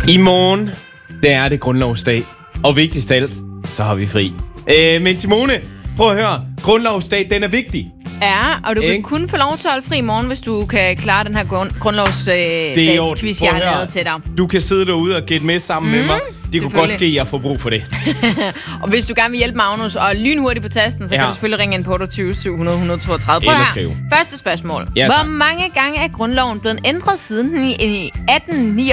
I morgen, der er det grundlovsdag. Og vigtigst af alt, så har vi fri. Men Simone, prøv at høre. Grundlovsdag, den er vigtig. Ja, og du kan kun få lov til at holde fri i morgen, hvis du kan klare den her grundlovsdagsquiz, jeg har lavet til dig. Du kan sidde derude og gætte med sammen med mig. Det kunne godt ske, at jeg får brug for det. Og hvis du gerne vil hjælpe Magnus og lynhurtigt på tasten, så kan du selvfølgelig ringe ind på 28 700 132. Prøv her. Første spørgsmål. Ja, hvor mange gange er grundloven blevet ændret siden den i 1849